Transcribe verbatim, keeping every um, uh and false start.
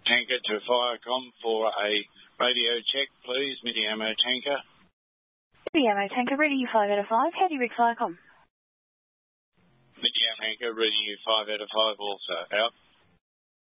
tanker to Firecom for a radio check, please. Midi ammo tanker. Midi ammo tanker, ready you five out of five. How do you rig Firecom? Midi ammo tanker, ready you five out of five also. Out.